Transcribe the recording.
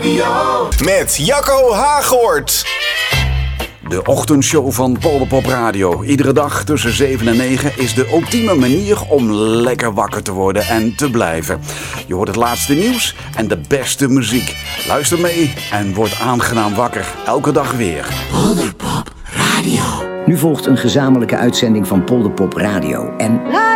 Met Jacco Hagoort. De ochtendshow van Polderpop Radio. Iedere dag tussen 7 en 9 is de ultieme manier om lekker wakker te worden en te blijven. Je hoort het laatste nieuws en de beste muziek. Luister mee en word aangenaam wakker. Elke dag weer. Polderpop Radio. Nu volgt een gezamenlijke uitzending van Polderpop Radio en